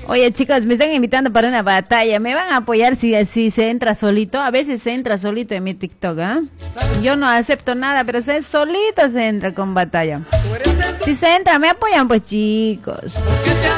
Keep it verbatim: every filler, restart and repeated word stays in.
Oye, chicos, me están invitando para una batalla. ¿Me van a apoyar si, si se entra solito? A veces se entra solito en mi TikTok, ¿ah? ¿eh? Yo no acepto nada, pero se solito se entra con batalla. Si se entra, me apoyan, pues, chicos.